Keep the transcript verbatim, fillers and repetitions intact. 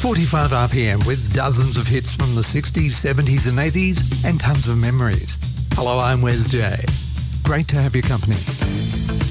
forty-five R P M with dozens of hits from the sixties, seventies and eighties and tons of memories. Hello, I'm Wes J. Great to have your company.